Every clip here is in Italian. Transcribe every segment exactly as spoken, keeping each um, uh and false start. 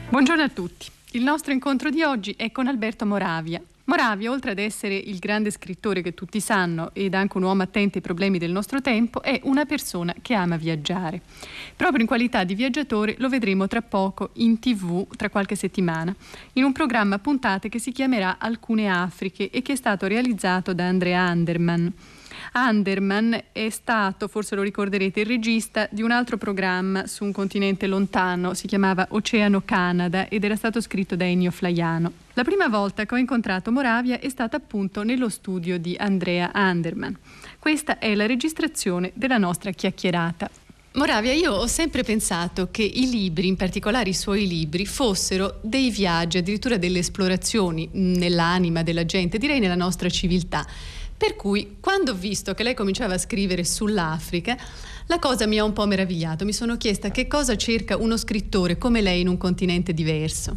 Buongiorno a tutti. Il nostro incontro di oggi è con Alberto Moravia. Moravia, oltre ad essere il grande scrittore che tutti sanno ed anche un uomo attento ai problemi del nostro tempo, è una persona che ama viaggiare. Proprio in qualità di viaggiatore lo vedremo tra poco in tivù, tra qualche settimana, in un programma a puntate che si chiamerà Alcune Afriche e che è stato realizzato da Andrea Anderman. Anderman è stato, forse lo ricorderete, il regista di un altro programma su un continente lontano, si chiamava Oceano Canada ed era stato scritto da Ennio Flaiano. La prima volta che ho incontrato Moravia è stata appunto nello studio di Andrea Anderman. Questa è la registrazione della nostra chiacchierata. Moravia, io ho sempre pensato che i libri, in particolare i suoi libri, fossero dei viaggi, addirittura delle esplorazioni nell'anima della gente, direi nella nostra civiltà. Per cui, quando ho visto che lei cominciava a scrivere sull'Africa, la cosa mi ha un po' meravigliato. Mi sono chiesta che cosa cerca uno scrittore come lei in un continente diverso.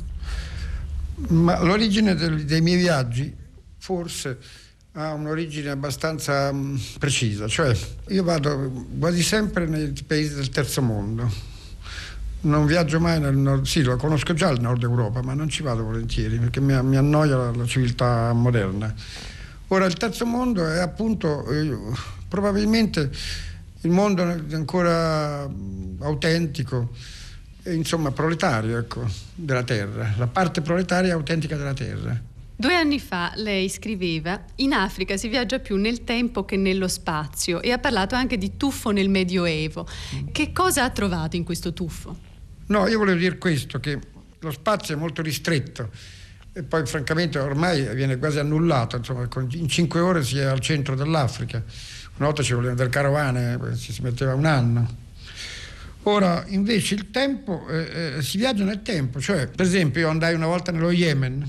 Ma l'origine del, dei miei viaggi forse ha un'origine abbastanza mh, precisa. Cioè, io vado quasi sempre nei paesi del terzo mondo. Non viaggio mai nel nord, sì, lo conosco già il nord Europa, ma non ci vado volentieri perché mi, mi annoia la, la civiltà moderna. Ora, il terzo mondo è appunto eh, probabilmente il mondo ancora autentico, e, insomma proletario, ecco, della terra, la parte proletaria autentica della terra. Due anni fa lei scriveva: in Africa si viaggia più nel tempo che nello spazio, e ha parlato anche di tuffo nel Medioevo. Che cosa ha trovato in questo tuffo? No, io volevo dire questo, che lo spazio è molto ristretto. E poi francamente ormai viene quasi annullato, insomma, in cinque ore si è al centro dell'Africa. Una volta ci volevano del carovane, ci si metteva un anno. Ora invece il tempo, eh, eh, si viaggia nel tempo, cioè per esempio io andai una volta nello Yemen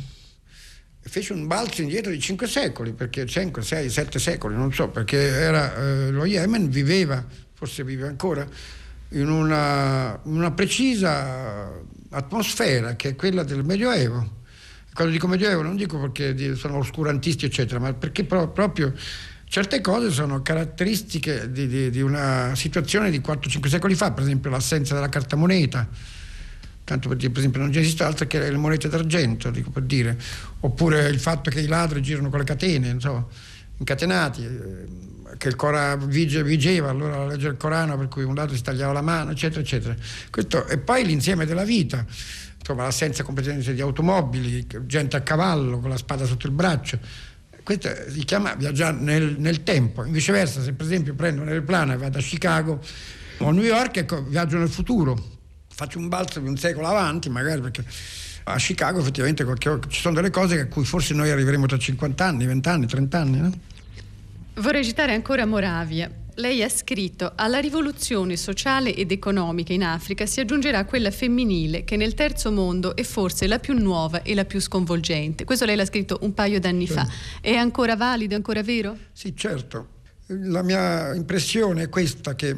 e feci un balzo indietro di cinque secoli, perché cinque, sei, sette secoli, non so, perché era, eh, lo Yemen viveva, forse vive ancora, in una, una precisa atmosfera che è quella del Medioevo. Quando dico Medioevo non dico perché sono oscurantisti eccetera, ma perché pro- proprio certe cose sono caratteristiche di, di, di una situazione di quattro cinque secoli fa, per esempio l'assenza della cartamoneta, tanto per dire, per esempio non esiste altro che le monete d'argento, dico per dire, oppure il fatto che i ladri girano con le catene, non so, incatenati, eh, che il Corano vige, vigeva, allora la legge del Corano per cui un ladro si tagliava la mano, eccetera, eccetera. Questo, e poi l'insieme della vita, insomma l'assenza completamente di automobili, gente a cavallo con la spada sotto il braccio. Questo si chiama viaggiare nel, nel tempo. Viceversa, se per esempio prendo un aeroplano e vado a Chicago o a New York, ecco, viaggio nel futuro, faccio un balzo di un secolo avanti magari, perché a Chicago effettivamente qualche, ci sono delle cose a cui forse noi arriveremo tra cinquanta anni, venti anni, trenta anni, no? Vorrei citare ancora Moravia. Lei ha scritto: alla rivoluzione sociale ed economica in Africa si aggiungerà quella femminile che nel terzo mondo è forse la più nuova e la più sconvolgente. Questo lei l'ha scritto un paio d'anni sì. fa. È ancora valido, è ancora vero? Sì, certo. La mia impressione è questa, che,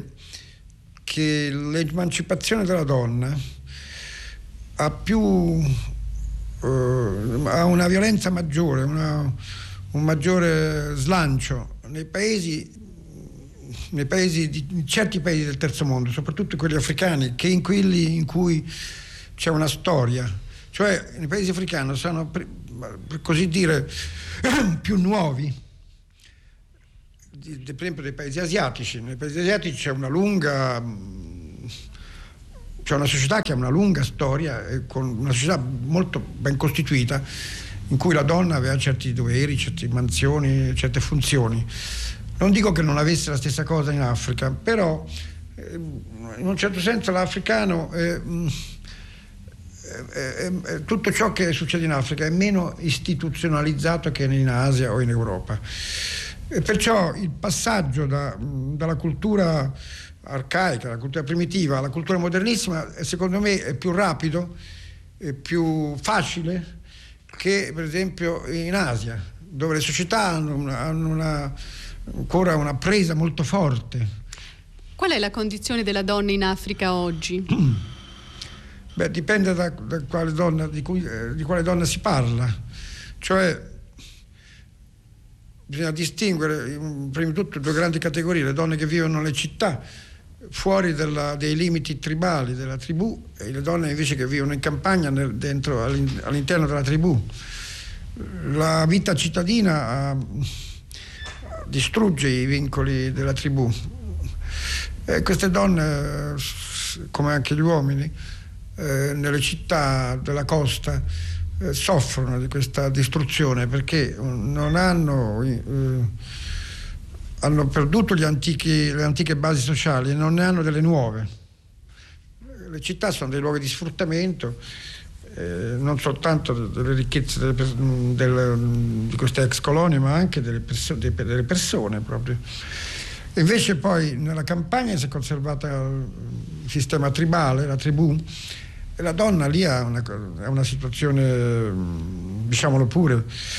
che l'emancipazione della donna ha più eh, ha una violenza maggiore, una, un maggiore slancio nei paesi nei paesi di in certi paesi del terzo mondo, soprattutto quelli africani, che in quelli in cui c'è una storia, cioè nei paesi africani sono, per, per così dire, più nuovi, di, per esempio dei paesi asiatici. Nei paesi asiatici c'è una lunga c'è una società che ha una lunga storia, e con una società molto ben costituita, in cui la donna aveva certi doveri, certe mansioni, certe funzioni. Non dico che non avesse la stessa cosa in Africa, però eh, in un certo senso l'africano eh, eh, eh, tutto ciò che succede in Africa è meno istituzionalizzato che in Asia o in Europa, e perciò il passaggio da, dalla cultura arcaica, la cultura primitiva alla cultura modernissima, secondo me è più rapido, è più facile che per esempio in Asia, dove le società hanno una, hanno una ancora una presa molto forte. Qual è la condizione della donna in Africa oggi? Beh, dipende da, da quale donna, di, cui, eh, di quale donna si parla. Cioè, bisogna distinguere prima di tutto due grandi categorie: le donne che vivono nelle città, fuori della, dei limiti tribali della tribù, e le donne invece che vivono in campagna nel, dentro, all'interno della tribù. La vita cittadina uh, distrugge i vincoli della tribù, e queste donne, come anche gli uomini, eh, nelle città della costa eh, soffrono di questa distruzione, perché non hanno eh, hanno perduto gli antichi, le antiche basi sociali e non ne hanno delle nuove. Le città sono dei luoghi di sfruttamento, eh, non soltanto delle ricchezze delle, delle, di queste ex colonie, ma anche delle, perso- delle persone proprio. Invece poi nella campagna si è conservato il sistema tribale, la tribù, e la donna lì ha una, ha una situazione, diciamolo pure,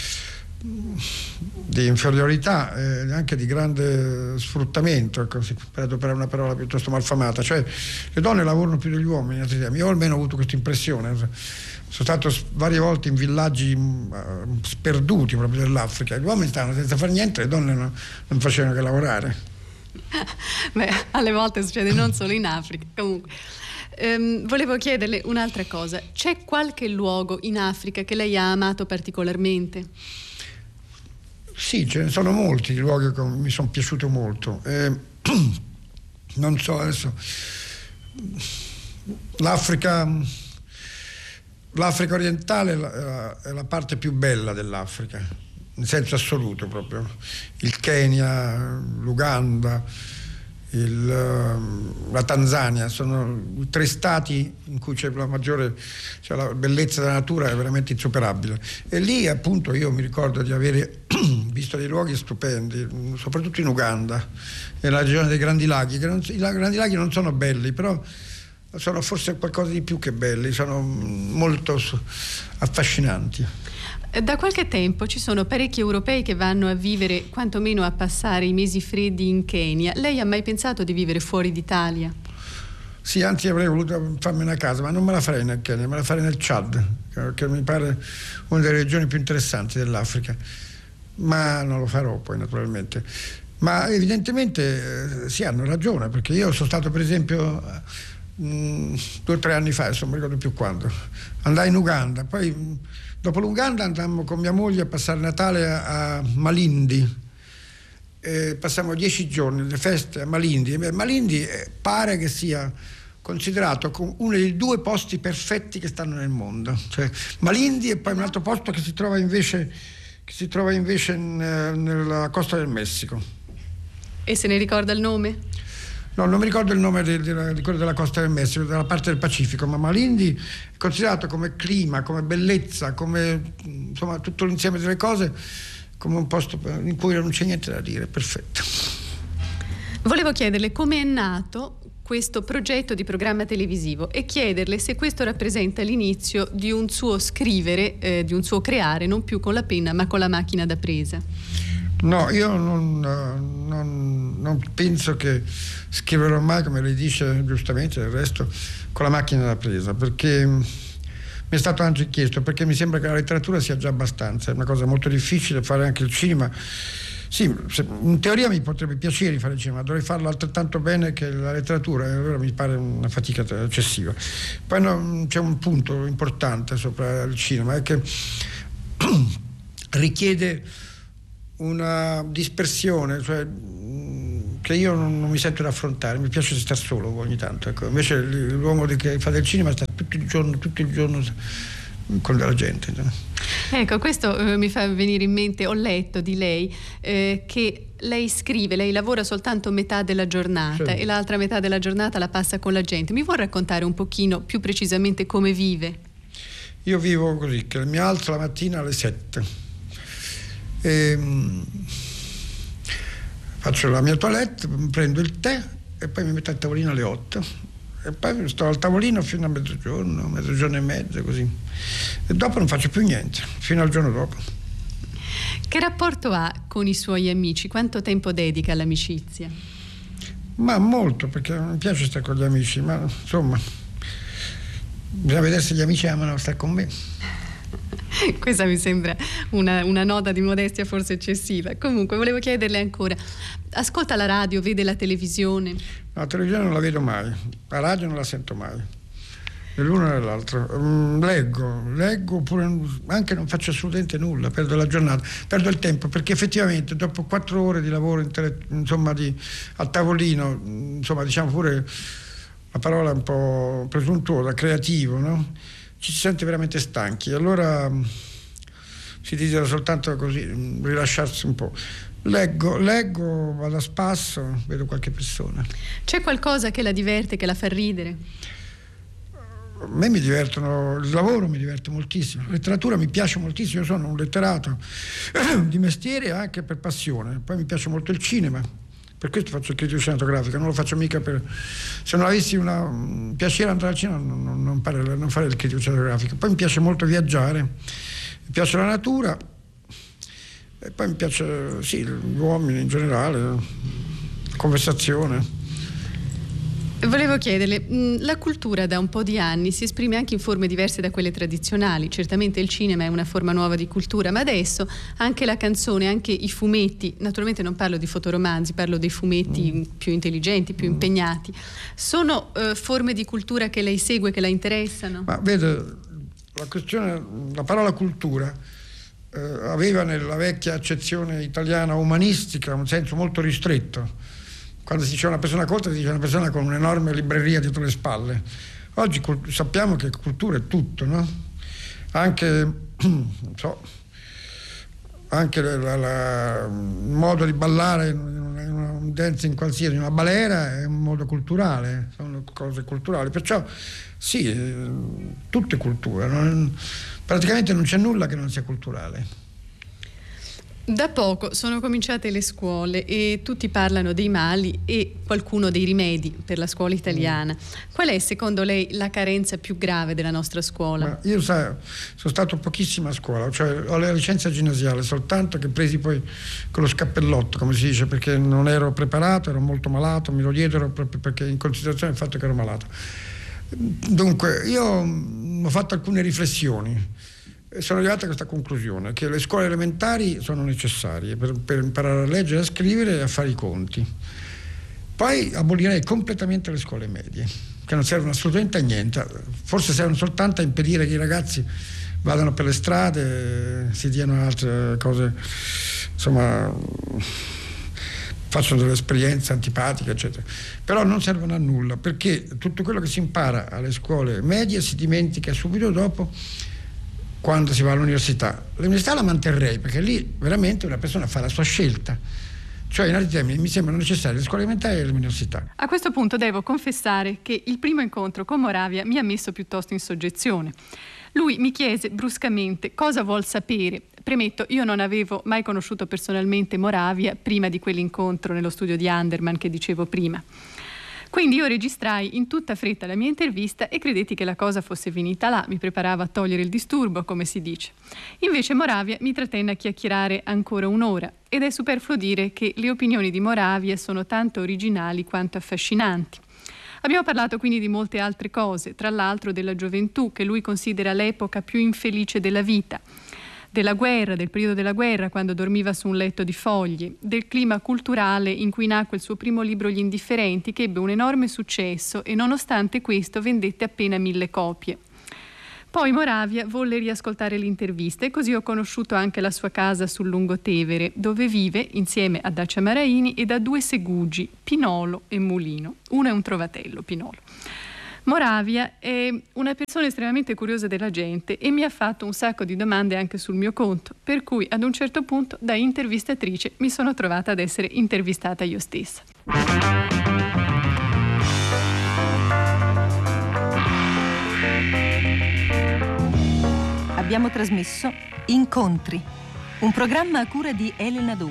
di inferiorità e eh, anche di grande sfruttamento, ecco, per adoperare una parola piuttosto malfamata. Cioè le donne lavorano più degli uomini. Io almeno ho avuto questa impressione. Sono stato varie volte in villaggi uh, sperduti proprio dell'Africa, gli uomini stavano senza fare niente, le donne non, non facevano che lavorare. Beh, alle volte succede non solo in Africa. Comunque ehm, volevo chiederle un'altra cosa: c'è qualche luogo in Africa che lei ha amato particolarmente? Sì, ce ne sono molti di luoghi che mi sono piaciuti molto. Eh, non so adesso. L'Africa, l'Africa orientale è la, è la parte più bella dell'Africa, in senso assoluto proprio. Il Kenya, l'Uganda, il, la Tanzania sono i tre stati in cui c'è la maggiore, cioè la bellezza della natura è veramente insuperabile, e lì appunto io mi ricordo di avere visto dei luoghi stupendi, soprattutto in Uganda, nella regione dei Grandi Laghi, che non, i Grandi Laghi non sono belli, però sono forse qualcosa di più che belli, sono molto affascinanti. Da qualche tempo ci sono parecchi europei che vanno a vivere, quantomeno a passare i mesi freddi in Kenya. Lei ha mai pensato di vivere fuori d'Italia? Sì, anzi avrei voluto farmi una casa, ma non me la farei nel Kenya, me la farei nel Chad, che mi pare una delle regioni più interessanti dell'Africa. Ma non lo farò poi naturalmente. Ma evidentemente eh, sì, hanno ragione, perché io sono stato per esempio mh, due o tre anni fa, adesso non mi ricordo più quando, andai in Uganda, poi mh, dopo l'Uganda andammo con mia moglie a passare Natale a, a Malindi, e passammo dieci giorni, le feste a Malindi. E Malindi eh, pare che sia considerato uno dei due posti perfetti che stanno nel mondo, cioè Malindi e poi un altro posto che si trova invece che si trova invece in, nella costa del Messico. E se ne ricorda il nome? No, non mi ricordo il nome di, di, di quello della costa del Messico, della parte del Pacifico, ma Malindi è considerato come clima, come bellezza, come insomma tutto l'insieme delle cose, come un posto in cui non c'è niente da dire, perfetto. Volevo chiederle come è nato questo progetto di programma televisivo e chiederle se questo rappresenta l'inizio di un suo scrivere, eh, di un suo creare, non più con la penna ma con la macchina da presa. No, io non, non, non penso che scriverò mai, come lei dice giustamente, del resto, con la macchina da presa, perché mi è stato anche chiesto, perché mi sembra che la letteratura sia già abbastanza, è una cosa molto difficile fare anche il cinema. Sì, in teoria mi potrebbe piacere fare il cinema, dovrei farlo altrettanto bene che la letteratura, e allora mi pare una fatica eccessiva. Poi no, c'è un punto importante sopra il cinema, è che richiede una dispersione, cioè che io non, non mi sento da affrontare, mi piace stare solo ogni tanto, ecco. Invece l'uomo che fa del cinema sta tutto il giorno, tutto il giorno con della gente. Ecco, questo eh, mi fa venire in mente, ho letto di lei eh, che lei scrive, lei lavora soltanto metà della giornata, sì, e l'altra metà della giornata la passa con la gente. Mi vuol raccontare un pochino più precisamente come vive? Io vivo così, che mi alzo la mattina alle sette, e, mh, faccio la mia toilette, prendo il tè e poi mi metto al tavolino alle otto. E poi sto al tavolino fino a mezzogiorno, mezzogiorno e mezzo, così. E dopo non faccio più niente, fino al giorno dopo. Che rapporto ha con i suoi amici? Quanto tempo dedica all'amicizia? Ma molto, perché non mi piace stare con gli amici, ma insomma, bisogna vedere se gli amici amano stare con me. Questa mi sembra una, una nota di modestia forse eccessiva. Comunque volevo chiederle ancora, ascolta la radio, vede la televisione? La televisione non la vedo mai, la radio non la sento mai, né l'uno né l'altro. Mm, leggo, leggo oppure anche non faccio assolutamente nulla, perdo la giornata, perdo il tempo, perché effettivamente dopo quattro ore di lavoro intellett- insomma di, a tavolino, insomma diciamo pure la parola un po' presuntuosa, creativo, no? Ci si sente veramente stanchi, allora si desidera soltanto così rilasciarsi un po'. Leggo, leggo, vado a spasso, vedo qualche persona. C'è qualcosa che la diverte, che la fa ridere? A me mi divertono, il lavoro mi diverte moltissimo, la letteratura mi piace moltissimo, io sono un letterato di mestiere anche per passione, poi mi piace molto il cinema, per questo faccio il critico cinematografico, non lo faccio mica per... Se non avessi una, un piacere andare al cinema non, non, non, fare, non fare il critico cinematografico. Poi mi piace molto viaggiare, mi piace la natura. E poi mi piace, sì, gli uomini in generale, la conversazione. Volevo chiederle, la cultura da un po' di anni si esprime anche in forme diverse da quelle tradizionali. Certamente il cinema è una forma nuova di cultura, ma adesso anche la canzone, anche i fumetti, naturalmente non parlo di fotoromanzi, parlo dei fumetti mm. più intelligenti, più mm. impegnati, sono uh, forme di cultura che lei segue, che la interessano? Ma vede, la questione, la parola cultura eh, aveva nella vecchia accezione italiana umanistica un senso molto ristretto. Quando si dice una persona colta si dice una persona con un'enorme libreria dietro le spalle. Oggi cult- sappiamo che cultura è tutto, no? Anche, non so, anche la, la, il modo di ballare in una, in una, un dancing qualsiasi, in una balera è un modo culturale, sono cose culturali. Perciò sì, eh, tutto è cultura, non, praticamente non c'è nulla che non sia culturale. Da poco sono cominciate le scuole e tutti parlano dei mali e qualcuno dei rimedi per la scuola italiana. Qual è secondo lei la carenza più grave della nostra scuola? Ma io sai, sono stato pochissimo a scuola, cioè ho la licenza ginnasiale soltanto che presi poi con lo scappellotto, come si dice, perché non ero preparato, ero molto malato, mi lo diedero proprio perché in considerazione del fatto che ero malato. Dunque io ho fatto alcune riflessioni. Sono arrivato a questa conclusione, che le scuole elementari sono necessarie per, per imparare a leggere, a scrivere e a fare i conti. Poi abolirei completamente le scuole medie, che non servono assolutamente a niente, forse servono soltanto a impedire che i ragazzi vadano per le strade, si diano altre cose, insomma, facciano delle esperienze antipatiche, eccetera. Però non servono a nulla, perché tutto quello che si impara alle scuole medie si dimentica subito dopo quando si va all'università. L'università la manterrei, perché lì veramente una persona fa la sua scelta. Cioè, in altri termini, mi sembrano necessarie le scuole elementari e l'università. A questo punto devo confessare che il primo incontro con Moravia mi ha messo piuttosto in soggezione. Lui mi chiese bruscamente cosa vuol sapere. Premetto, io non avevo mai conosciuto personalmente Moravia prima di quell'incontro nello studio di Anderman che dicevo prima. Quindi io registrai in tutta fretta la mia intervista e credetti che la cosa fosse finita là, mi preparava a togliere il disturbo, come si dice. Invece Moravia mi trattenne a chiacchierare ancora un'ora ed è superfluo dire che le opinioni di Moravia sono tanto originali quanto affascinanti. Abbiamo parlato quindi di molte altre cose, tra l'altro della gioventù, che lui considera l'epoca più infelice della vita, della guerra, del periodo della guerra, quando dormiva su un letto di foglie, del clima culturale in cui nacque il suo primo libro Gli Indifferenti, che ebbe un enorme successo e nonostante questo vendette appena mille copie. Poi Moravia volle riascoltare l'intervista e così ho conosciuto anche la sua casa sul Lungotevere, dove vive insieme a Dacia Maraini e da due segugi, Pinolo e Mulino. Uno è un trovatello, Pinolo. Moravia è una persona estremamente curiosa della gente e mi ha fatto un sacco di domande anche sul mio conto, per cui ad un certo punto da intervistatrice mi sono trovata ad essere intervistata io stessa. Abbiamo trasmesso Incontri, un programma a cura di Elena Doni.